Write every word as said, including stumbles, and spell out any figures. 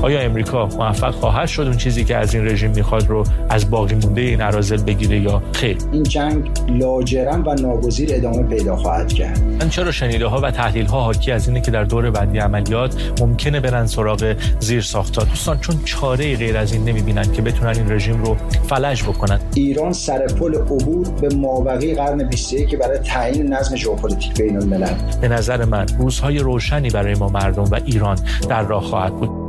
آیا امریکا موفق خواهد شد اون چیزی که از این رژیم میخواد رو از باقی مونده این اراذل بگیره یا خیر؟ این جنگ لاجرم و ناگزیر ادامه پیدا خواهد کرد. من چرا شنیده ها و تحلیل ها حاکی از اینه که در دور بعدی عملیات ممکنه برن سراغ زیرساخت‌ها. دوستان چون چاره غیر از این نمیبینن که بتونن این رژیم رو فلج بکنن. ایران سر پل عبور به مابقی قرن بیست و یک برای تعیین نظم ژئوپلیتیک بین الملل. به نظر من روزهای روشنی برای ما مردم و ایران در راه خواهد بود.